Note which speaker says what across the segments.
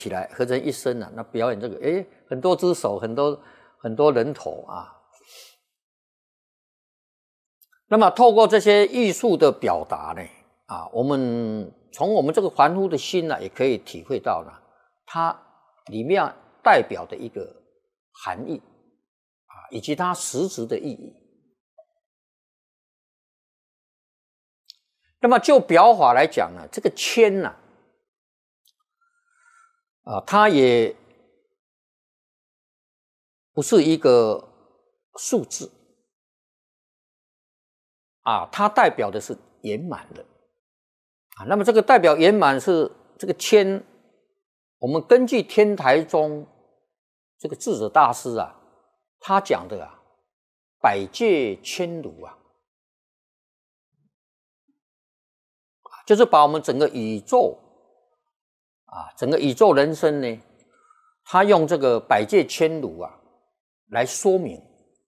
Speaker 1: 起来合成一身啊，那表演这个，很多只手，很多人头啊。那么透过这些艺术的表达呢，我们从我们这个凡夫的心呢，也可以体会到了它里面代表的一个含义以及它实质的意义。那么就表法来讲呢，这个千呢，它也不是一个数字它代表的是圆满的那么这个代表圆满是这个千，我们根据天台宗这个智者大师他讲的百界千如就是把我们整个宇宙整个宇宙人生呢，他用这个百界千如来说明。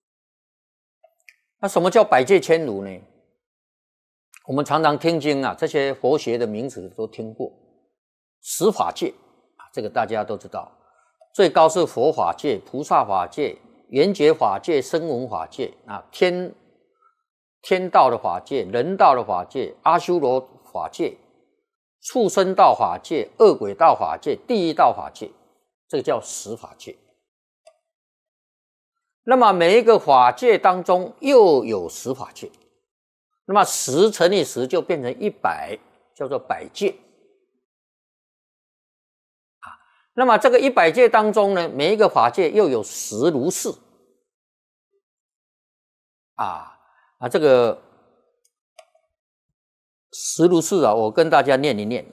Speaker 1: 那什么叫百界千如呢？我们常常听经这些佛学的名词都听过。十法界这个大家都知道，最高是佛法界、菩萨法界、缘觉法界、声闻法界天道的法界、人道的法界、阿修罗法界、畜生道法界、恶鬼道法界、地狱道法界，这个叫十法界。那么每一个法界当中又有十法界，那么10乘以10就变成100，叫做百界那么这个100界当中呢，每一个法界又有10如是这个10如是我跟大家念一念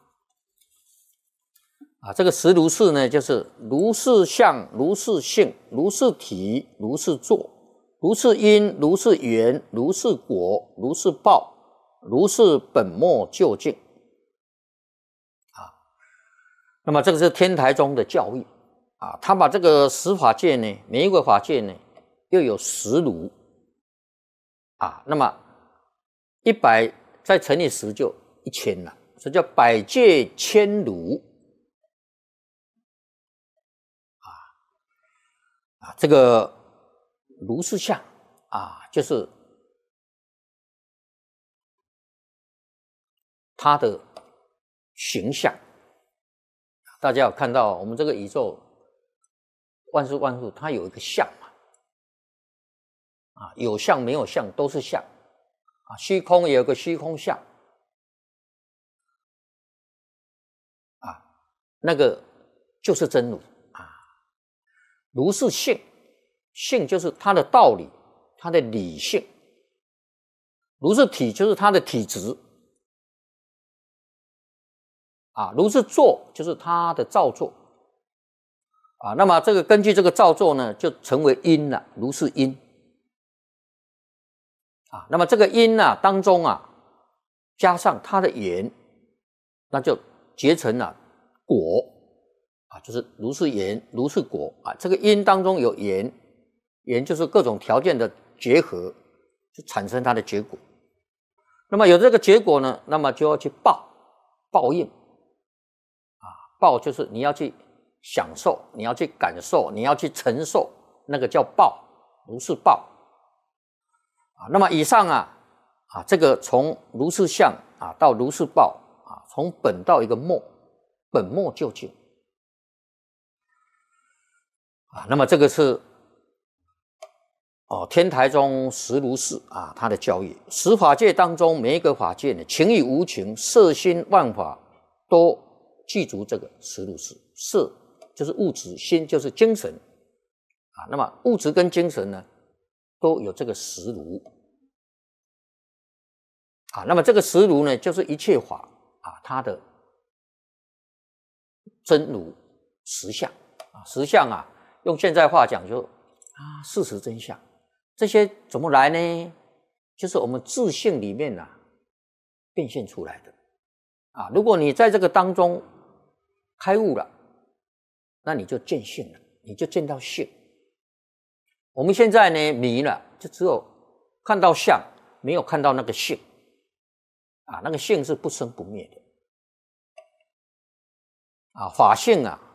Speaker 1: 这个10如是呢，就是如是相、如是性、如是体、如是作、如是因、如是缘、如是果、如是报、如是本末究竟那么这个是天台宗的教义他把这个十法界呢，每一个法界呢又有10如那么100再乘以10就1000了，所以叫百界千如这个如是相就是它的形象。大家有看到我们这个宇宙万事万物它有一个相有相没有相都是相虚空也有个虚空相那个就是真如如是性，性就是它的道理，它的理性。如是体就是它的体质如是作就是它的造作那么这个根据这个造作呢，就成为因了，如是因那么这个因当中加上它的缘，那就结成了果就是如是缘、如是果这个因当中有缘，缘就是各种条件的结合，就产生它的结果。那么有这个结果呢，那么就要去报应报就是你要去享受，你要去感受，你要去承受，那个叫报，如是报那么以上这个从如是相到如是报从本到一个末，本末究竟那么这个是天台宗10如是他的教义。十法界当中每一个法界呢，情与无情、色心万法都具足这个10如是。色就是物质，心就是精神那么物质跟精神呢都有这个10如那么这个10如呢，就是一切法它的真如实相实相用现在话讲就事实真相。这些怎么来呢？就是我们自性里面变现出来的如果你在这个当中开悟了，那你就见性了，你就见到性。我们现在呢迷了，就只有看到相，没有看到那个性那个性是不生不灭的啊，法性啊